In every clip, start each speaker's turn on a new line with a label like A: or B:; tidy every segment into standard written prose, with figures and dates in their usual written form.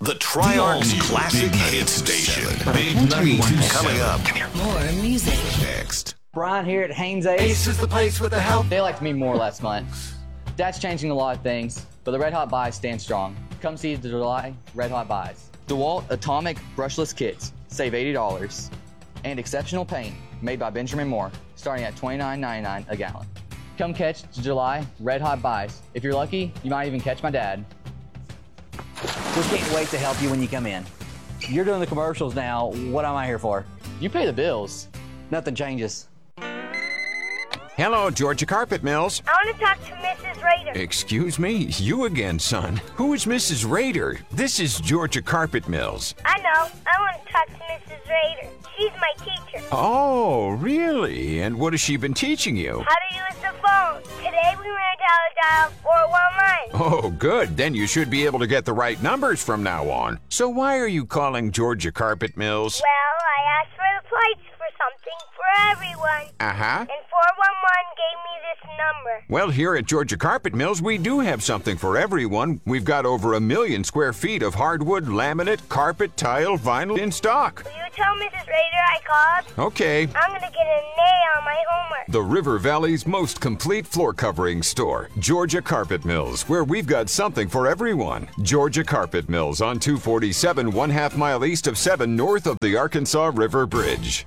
A: The Triarch's Classic Hit Station. Big 92 coming up.
B: More music.
A: Next.
C: Brian here at Haynes Ace.
D: Ace is the place with the help.
C: They liked me more last month. That's changing a lot of things, but the Red Hot Buys stand strong. Come see the July Red Hot Buys. DeWalt Atomic Brushless Kits. Save $80. And exceptional paint made by Benjamin Moore, starting at $29.99 a gallon. Come catch the July Red Hot Buys. If you're lucky, you might even catch my dad.
E: We can't wait to help you when you come in. You're doing the commercials now. What am I here for?
C: You pay the bills.
E: Nothing changes.
F: Hello, Georgia Carpet Mills.
G: I want to talk to Mrs. Rader.
F: Excuse me, you again, son. Who is Mrs. Rader? This is Georgia Carpet Mills.
G: I know. I want to talk to Mrs. Rader. She's my teacher.
F: Oh, really? And what has she been teaching you?
G: How to use the phone. Today we learned how to dial 419.
F: Oh, good. Then you should be able to get the right numbers from now on. So why are you calling Georgia Carpet Mills?
G: Well, I asked for the plates for something for everyone.
F: Uh-huh.
G: And 411 gave me this number.
F: Well, here at Georgia Carpet Mills, we do have something for everyone. We've got over 1 million square feet of hardwood, laminate, carpet, tile, vinyl in stock.
G: Will you tell Mrs. Rader I called?
F: Okay.
G: I'm going to get an A on my homework.
F: The River Valley's most complete floor covering store, Georgia Carpet Mills, where we've got something for everyone. Georgia Carpet Mills on 247, 1/2 mile east of 7 north of the Arkansas River Bridge.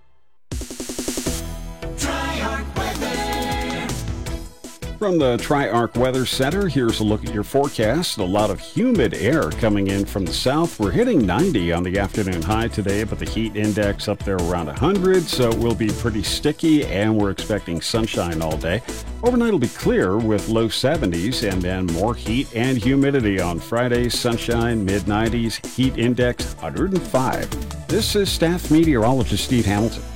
H: From the Triarch Weather Center, here's a look at your forecast. A lot of humid air coming in from the south. We're hitting 90 on the afternoon high today, but the heat index up there around 100, so it will be pretty sticky, and we're expecting sunshine all day. Overnight will be clear with low 70s, and then more heat and humidity on Friday. Sunshine, mid-90s, heat index 105. This is staff meteorologist Steve Hamilton.